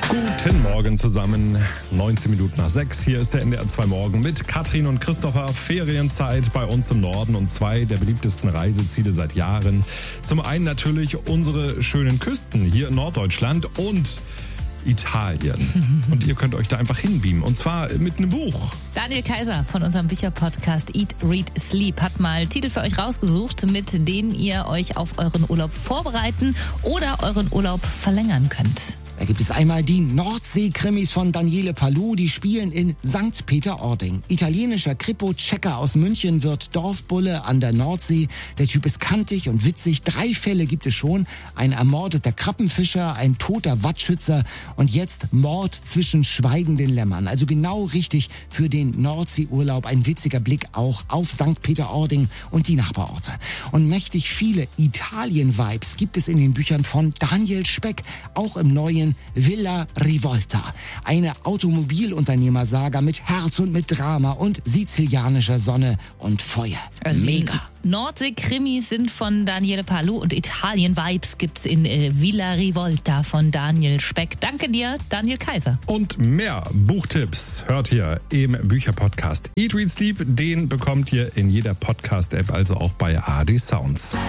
Guten Morgen zusammen, 19 Minuten nach 6. Hier ist der NDR 2 Morgen mit Katrin und Christopher. Ferienzeit bei uns im Norden und zwei der beliebtesten Reiseziele seit Jahren. Zum einen natürlich unsere schönen Küsten hier in Norddeutschland und Italien. Und ihr könnt euch da einfach hinbeamen. Und zwar mit einem Buch. Daniel Kaiser von unserem Bücherpodcast Eat, Read, Sleep hat mal Titel für euch rausgesucht, mit denen ihr euch auf euren Urlaub vorbereiten oder euren Urlaub verlängern könnt. Da gibt es einmal die Nordsee-Krimis von Daniele Palou, die spielen in St. Peter-Ording. Italienischer Kripo-Checker aus München wird Dorfbulle an der Nordsee. Der Typ ist kantig und witzig. 3 Fälle gibt es schon. Ein ermordeter Krabbenfischer, ein toter Wattschützer und jetzt Mord zwischen schweigenden Lämmern. Also genau richtig für den Nordseeurlaub. Ein witziger Blick auch auf St. Peter-Ording und die Nachbarorte. Und mächtig viele Italien-Vibes gibt es in den Büchern von Daniel Speck, auch im neuen Villa Rivolta. Eine Automobilunternehmersaga mit Herz und mit Drama und sizilianischer Sonne und Feuer. Also Mega. Nordsee-Krimis sind von Daniele Palou und Italien-Vibes gibt's in Villa Rivolta von Daniel Speck. Danke dir, Daniel Kaiser. Und mehr Buchtipps hört ihr im Bücherpodcast Eat, Read, Sleep. Den bekommt ihr in jeder Podcast-App, also auch bei AD Sounds.